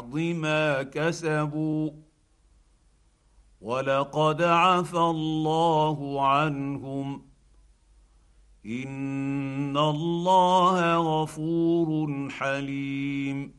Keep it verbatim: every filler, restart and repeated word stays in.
بعض ما كسبوا ولقد عفى الله عنهم ان الله غفور حليم.